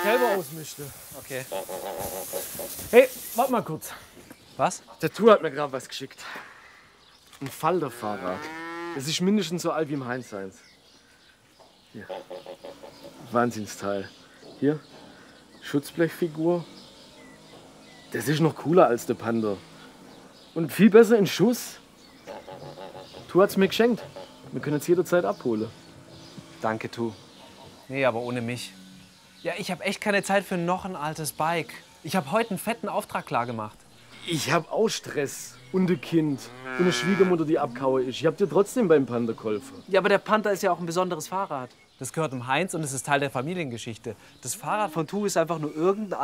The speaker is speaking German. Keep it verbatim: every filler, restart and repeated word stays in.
selber ausmischte. Okay. Hey, warte mal kurz. Was? Der Tu hat mir gerade was geschickt. Ein Falterfahrrad. Das ist mindestens so alt wie im Heinz seins. Hier. Wahnsinnsteil. Hier. Schutzblechfigur. Das ist noch cooler als der Panda. Und viel besser in Schuss. Tu hat's mir geschenkt. Wir können es jederzeit abholen. Danke, Tu. Nee, aber ohne mich. Ja, ich habe echt keine Zeit für noch ein altes Bike. Ich habe heute einen fetten Auftrag klar gemacht. Ich hab auch Stress. Und ein Kind. Und eine Schwiegermutter, die abkaue ist. Ich hab dir trotzdem beim Panda geholfen. Ja, aber der Panther ist ja auch ein besonderes Fahrrad. Das gehört dem Heinz und es ist Teil der Familiengeschichte. Das Fahrrad von Tu ist einfach nur irgendein